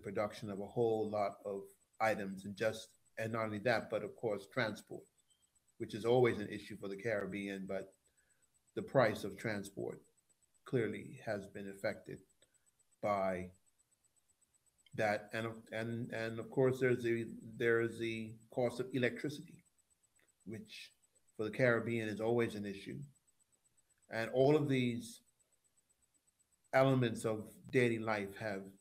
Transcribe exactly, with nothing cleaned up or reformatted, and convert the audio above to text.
production of a whole lot of items, and just and not only that, but of course transport, which is always an issue for the Caribbean. But the price of transport clearly has been affected by that, and and and of course there's the there's the cost of electricity, which for the Caribbean is always an issue. And all of these elements of daily life have